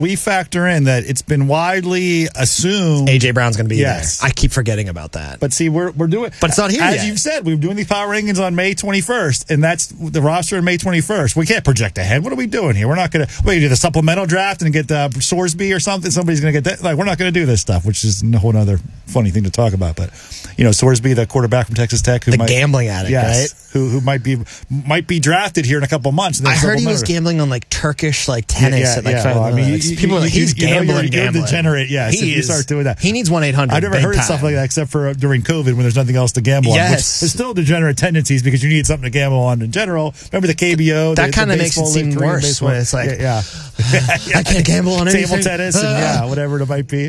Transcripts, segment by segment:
we factor in that it's been widely assumed A.J. Brown's going to be Yes. there. I keep forgetting about that. But see, we're doing, But it's not here as yet. you've said, we're doing these power rankings on May 21st, and that's the roster on May 21st. We can't project ahead. What are we doing here? We're not going to do the supplemental draft and get Sorsby or something. Somebody's going to get that. Like, we're not going to do this stuff, which is a whole other funny thing to talk about. But Sorsby, the quarterback from Texas Tech, who the gambling addict, right? Who might be drafted here in a couple months. And I heard he was gambling on like Turkish tennis. People are like, he's gambling. You're a degenerate, yes. If you start doing that. He needs 1-800. I've never heard of stuff like that except for during COVID when there's nothing else to gamble on. Yes. There's still degenerate tendencies because you need something to gamble on in general. Remember the KBO? That kind of makes it seem worse when it's like, I can't gamble on anything. Table tennis and whatever it might be.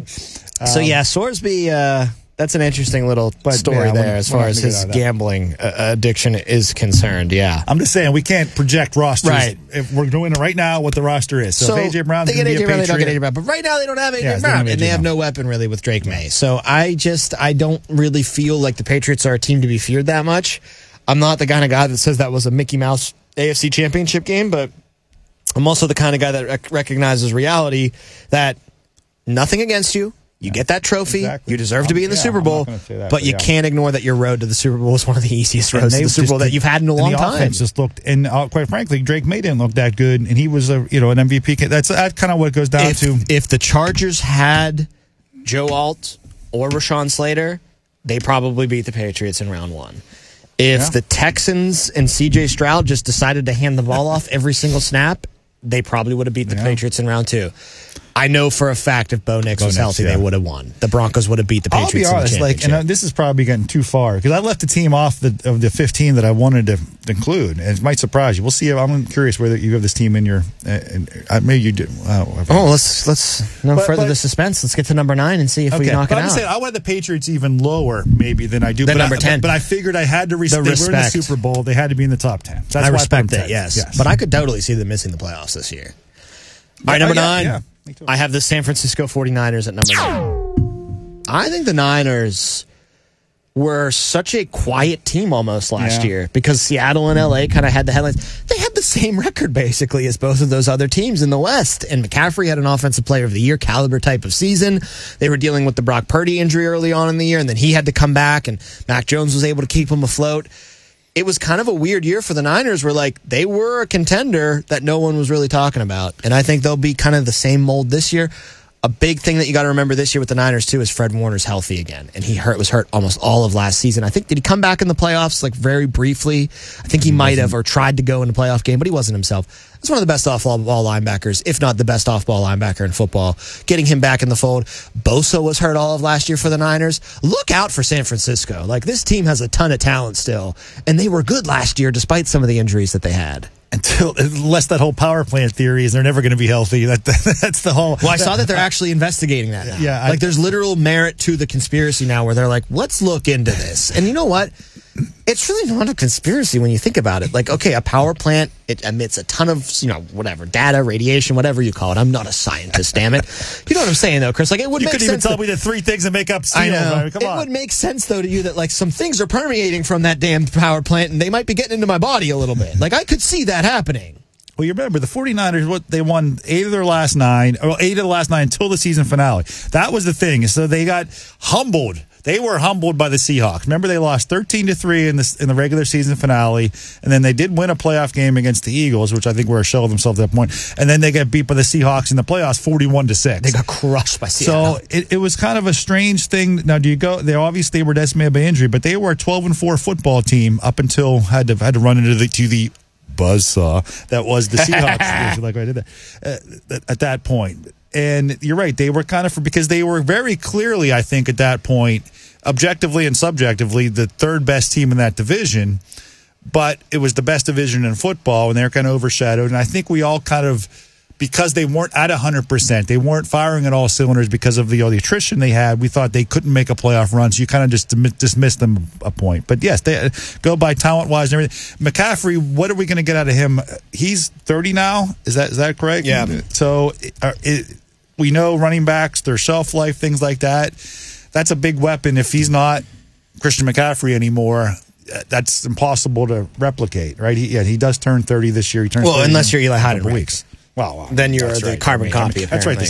Sorsby, that's an interesting little story there as far as his gambling addiction is concerned. Yeah. I'm just saying we can't project rosters. Right. If we're doing it right now what the roster is. So if A.J. Brown's going to be a Patriot. They don't get A.J. Brown. But right now they don't have A.J. Brown. And they have no weapon really with Drake May. So I don't really feel like the Patriots are a team to be feared that much. I'm not the kind of guy that says that was a Mickey Mouse AFC Championship game, but I'm also the kind of guy that recognizes reality that nothing against you. You get that trophy. Exactly. You deserve to be in the Super Bowl, but you can't ignore that your road to the Super Bowl is one of the easiest roads to the Super Bowl that you've had in a long time. Offense just looked, and quite frankly, Drake May didn't look that good, and he was an MVP. That's kind of what it goes down to. If the Chargers had Joe Alt or Rashawn Slater, they probably beat the Patriots in round one. If the Texans and C.J. Stroud just decided to hand the ball off every single snap, they probably would have beat the Patriots in round two. I know for a fact if Bo Nix was healthy, they would have won. The Broncos would have beat the Patriots. I'll be honest, in the championship. and this is probably getting too far because I left the team off of the 15 that I wanted to include, and it might surprise you. We'll see. I'm curious whether you have this team in your. Maybe you do. Let's further the suspense. Let's get to number 9 and see if we knock it out. I'm saying I wanted the Patriots even lower, maybe than I do. Than number 10. But I figured I had to respect. They were in the Super Bowl. They had to be in the top 10. So that's I respect that. Yes, but I could totally see them missing the playoffs this year. All right, number 9. Yeah. I have the San Francisco 49ers at number 9. I think the Niners were such a quiet team almost last year because Seattle and LA kind of had the headlines. They had the same record basically as both of those other teams in the West. And McCaffrey had an Offensive Player of the Year caliber type of season. They were dealing with the Brock Purdy injury early on in the year, and then he had to come back, and Mac Jones was able to keep him afloat. It was kind of a weird year for the Niners where, they were a contender that no one was really talking about. And I think they'll be kind of the same mold this year. A big thing that you got to remember this year with the Niners, too, is Fred Warner's healthy again. And he was hurt almost all of last season. I think, did he come back in the playoffs, very briefly? I think he might have, or tried to go in the playoff game, but he wasn't himself. He's one of the best off-ball linebackers, if not the best off-ball linebacker in football. Getting him back in the fold. Bosa was hurt all of last year for the Niners. Look out for San Francisco. This team has a ton of talent still. And they were good last year despite some of the injuries that they had. Unless that whole power plant theory is they're never going to be healthy. That's the whole. Well, I saw that they're actually investigating that now. Yeah, there's literal merit to the conspiracy now where they're like, let's look into this. And you know what? It's really not a conspiracy when you think about it. A power plant, it emits a ton of, data, radiation, whatever you call it. I'm not a scientist, damn it. You know what I'm saying, though, Chris? It would you make sense. You couldn't even tell me the 3 things that make up steel. I know. Come on. It would make sense, though, to you that, some things are permeating from that damn power plant and they might be getting into my body a little bit. I could see that happening. Well, you remember the 49ers, they won 8 of the last 9 until the season finale. That was the thing. So they got humbled. They were humbled by the Seahawks. Remember, they lost 13-3 in the regular season finale, and then they did win a playoff game against the Eagles, which I think were a shell of themselves at that point. And then they got beat by the Seahawks in the playoffs, 41-6. They got crushed by Seattle. So it was kind of a strange thing. Now, they obviously were decimated by injury, but they were a 12-4 football team up until had to run into the buzzsaw that was the Seahawks. I did that at that point. And you're right, they were kind of because they were very clearly, I think, at that point, objectively and subjectively, the third best team in that division. But it was the best division in football, and they were kind of overshadowed. And I think we all kind of, because they weren't at 100%, they weren't firing at all cylinders because of the attrition they had, we thought they couldn't make a playoff run, so you kind of just dismissed them a point. But yes, they go by talent-wise and everything. McCaffrey, what are we going to get out of him? He's 30 now? Is that correct? Yeah. So we know running backs, their shelf life, things like that. That's a big weapon. If he's not Christian McCaffrey anymore, that's impossible to replicate, right? He does turn 30 this year. He turns 30 unless you're Eli Hyde in weeks. Well, then you're that's the right. carbon copy. That's right. Apparently.